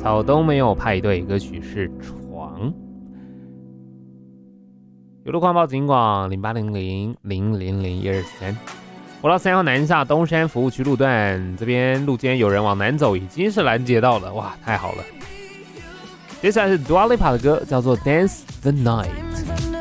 草东没有派对，歌曲是床。有路况报警广0800000123。国道3号南下东山服务区路段，这边路肩有人往南走，已经是拦截到了，哇，太好了。接下来是 Dua Lipa 的歌，叫做 Dance the Night。